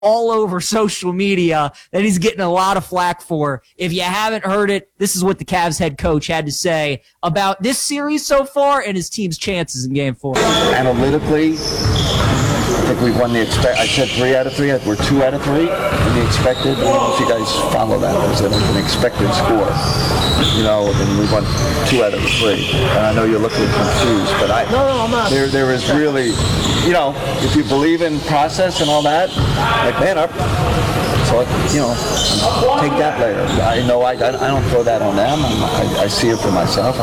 all over social media that he's getting a lot of flack for. If you haven't heard it, this is what the Cavs head coach had to say about this series so far and his team's chances in Game 4. Analytically, I think we've won I said 3 out of 3. We're 2 out of 3 in the expected. I don't know if you guys follow that. There's an expected score. And we won 2 out of 3. And I know you're looking confused, but I'm not. There is really, if you believe in process and all that, like man up. So take that later. I know I don't throw that on them. I see it for myself.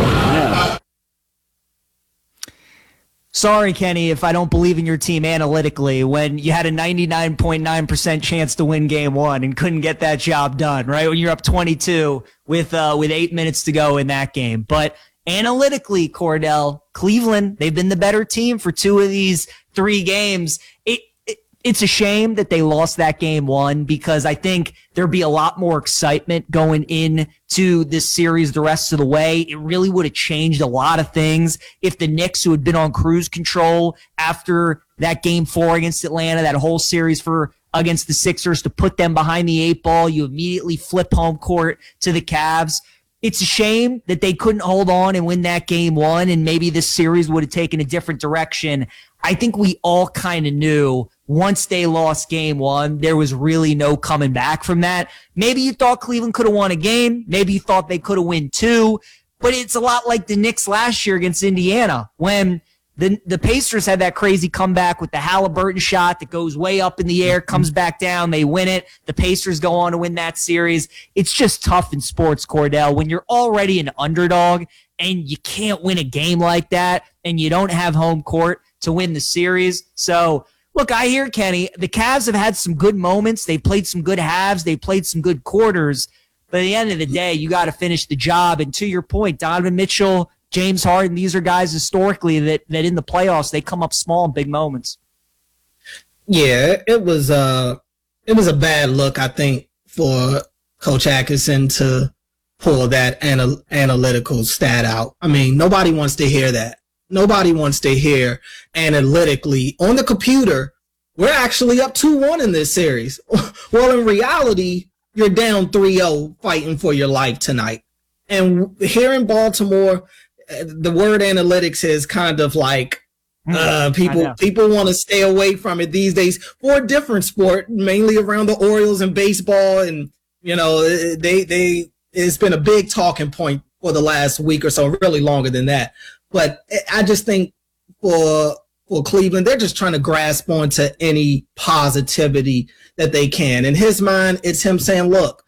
Sorry, Kenny, if I don't believe in your team analytically when you had a 99.9% chance to win Game 1 and couldn't get that job done, right? When you're up 22 with 8 minutes to go in that game. But analytically, Cordell, Cleveland, they've been the better team for 2 of these 3 games. It's a shame that they lost that Game 1 because I think there'd be a lot more excitement going into this series the rest of the way. It really would have changed a lot of things if the Knicks, who had been on cruise control after that Game 4 against Atlanta, that whole series against the Sixers, to put them behind the 8 ball, you immediately flip home court to the Cavs. It's a shame that they couldn't hold on and win that Game 1, and maybe this series would have taken a different direction. I think we all kind of knew once they lost Game 1, there was really no coming back from that. Maybe you thought Cleveland could have won a game. Maybe you thought they could have won 2. But it's a lot like the Knicks last year against Indiana when the Pacers had that crazy comeback with the Halliburton shot that goes way up in the air, comes back down, they win it. The Pacers go on to win that series. It's just tough in sports, Cordell, when you're already an underdog and you can't win a game like that and you don't have home court to win the series. So, look, I hear Kenny. The Cavs have had some good moments. They played some good halves. They played some good quarters. But at the end of the day, you got to finish the job. And to your point, Donovan Mitchell, James Harden, these are guys historically that in the playoffs, they come up small in big moments. Yeah, it was a bad look, I think, for Coach Atkinson to pull that analytical stat out. I mean, nobody wants to hear that. Nobody wants to hear analytically on the computer, we're actually up 2-1 in this series. Well, in reality, you're down 3-0 fighting for your life tonight. And here in Baltimore, the word analytics is kind of like people want to stay away from it these days for a different sport, mainly around the Orioles and baseball. And, it's been a big talking point for the last week or so, really longer than that. But I just think for Cleveland, they're just trying to grasp onto any positivity that they can. In his mind, it's him saying, look,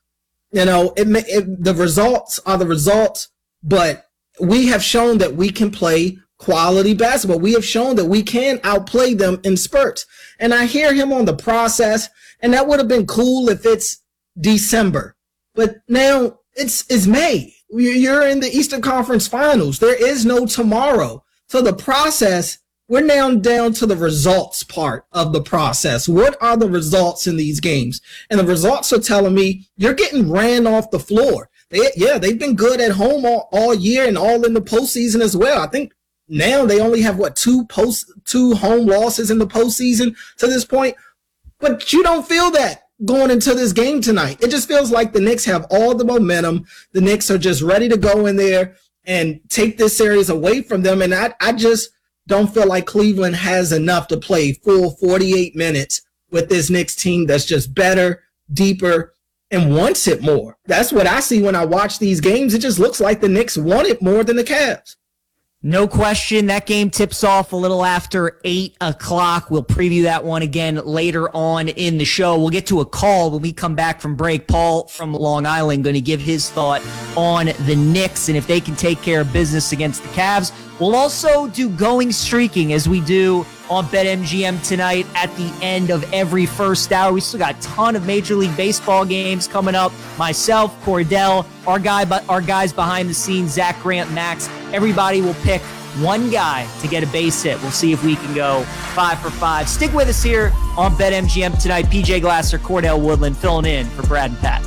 the results are the results, but we have shown that we can play quality basketball. We have shown that we can outplay them in spurts. And I hear him on the process, and that would have been cool if it's December. But now it's May. You're in the Eastern Conference Finals. There is no tomorrow. So the process, we're now down to the results part of the process. What are the results in these games? And the results are telling me you're getting ran off the floor. They've been good at home all year and all in the postseason as well. I think now they only have, 2 home losses in the postseason to this point. But you don't feel that going into this game tonight. It just feels like the Knicks have all the momentum. The Knicks are just ready to go in there and take this series away from them. And I just don't feel like Cleveland has enough to play full 48 minutes with this Knicks team that's just better, deeper, and wants it more. That's what I see when I watch these games. It just looks like the Knicks want it more than the Cavs. No question. That game tips off a little after 8 o'clock. We'll preview that one again later on in the show. We'll get to a call when we come back from break. Paul from Long Island going to give his thought on the Knicks and if they can take care of business against the Cavs. We'll also do going streaking as we do on BetMGM tonight at the end of every first hour. We still got a ton of Major League Baseball games coming up. Myself, Cordell, our guys behind the scenes, Zach Grant, Max. Everybody will pick one guy to get a base hit. We'll see if we can go 5 for 5. Stick with us here on BetMGM tonight. PJ Glasser, Cordell Woodland filling in for Brad and Pat.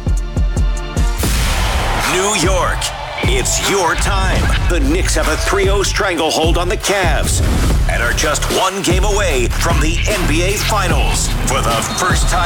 New York. It's your time. The Knicks have a 3-0 stranglehold on the Cavs. and are just one game away from the NBA Finals. For the first time